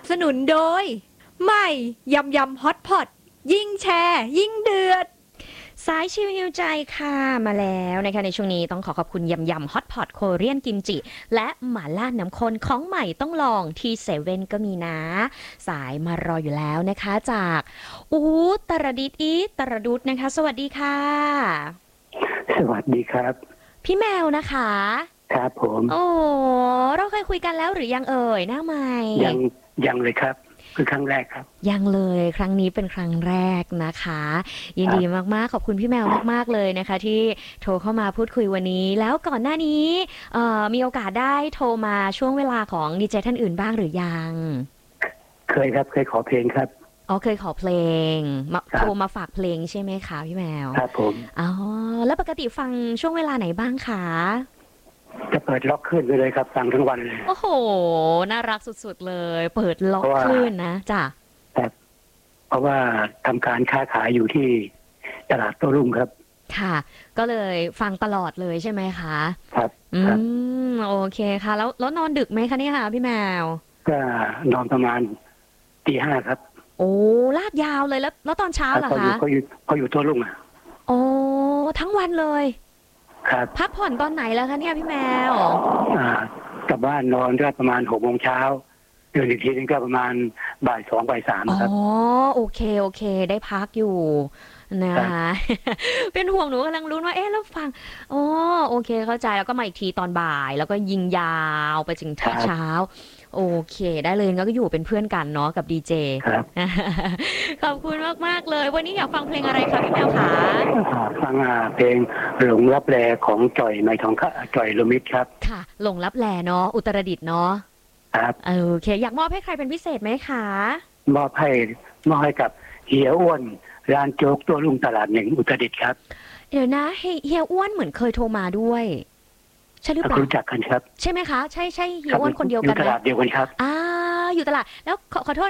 สนุนโดยใหม่ยำยำฮอตพอตยิ่งแชร์ยิ่งเดือดสายชิวฮิวใจค่ะมาแล้วนะคะในช่วงนี้ต้องขอบคุณยำยำฮอตพอตโคเรียนกิมจิและหม่าล่าน้ำข้นของใหม่ต้องลองที่เซเว่นก็มีนะสายมารออยู่แล้วนะคะจากตรดิตตรดุษนะคะสวัสดีค่ะสวัสดีครับพี่แมวนะคะครับผมโอ้เราเคยคุยกันแล้วหรือยังเอ่ยหน้าใหม่ยังเลยครับคือครั้งแรกครับยังเลยครั้งนี้เป็นครั้งแรกนะคะยินดีมากๆขอบคุณพี่แมวมากๆเลยนะคะที่โทรเข้ามาพูดคุยวันนี้แล้วก่อนหน้านี้มีโอกาสได้โทรมาช่วงเวลาของดีเจท่านอื่นบ้างหรือยังเคยครับเคยขอเพลงครับอ๋อเคยขอเพลงโทรมาฝากเพลงใช่ไหมคะพี่แมวครับผมอ๋อแล้วปกติฟังช่วงเวลาไหนบ้างคะจะเปิดล็อกขึ้นไปเลยครับฟังทั้งวันเลยโอ้โหน่ารักสุดๆเลยเปิดล็อกคลื่นนะจ้ะเพราะว่าทำการค้าขายอยู่ที่ตลาดโต้รุ่งครับค่ะก็เลยฟังตลอดเลยใช่ไหมคะครับโอเคค่ะแล้วนอนดึกไหมคะเนี่ยค่ะพี่แมวก็นอนประมาณตี 5ครับโอ้ลากยาวเลยแล้วตอนเช้าล่ะคะเขาอยู่โต้รุ่งอ่ะโอ้ทั้งวันเลยครับพักผ่อนตอนไหนแล้วคะเนี่ยพี่แมวกลับบ้านนอนก็ประมาณ6 โมงเช้าตื่นอีกทีนึงก็ประมาณบ่าย 2บ่าย 3ครับอ๋อโอเคได้พักอยู่นะคะเป็นห่วงหนูกำลังลุ้นว่าแล้วฟังอ๋อโอเคเข้าใจแล้วก็มาอีกทีตอนบ่ายแล้วก็ยิงยาวไปถึงเช้าโอเคได้เลยก็อยู่เป็นเพื่อนกันเนาะกับดีเจครับขอบคุณมากๆเลยวันนี้อยากฟังเพลงอะไรคะพี่แมวคะฟังเพลงหลงรับแลของจ่อยไมทองจ่อยโลมิตครับค่ะหลงรับแลเนาะอุตรดิตถ์เนาะครับโอเคอยากมอบให้ใครเป็นพิเศษไหมคะมอบให้กับเฮียอ้วนร้านโจ๊กตัวลุงตลาด1อุตรดิตถ์ครับเดี๋ยวนะเฮียอ้วนเหมือนเคยโทรมาด้วยใช่หรือเปล่ารู้จักกันครับใช่ไหมคะใช่เฮียอ้วนคนเดียวกันอยู่ตลาดเดียวกันครับอยู่ตลาดแล้วขอโทษ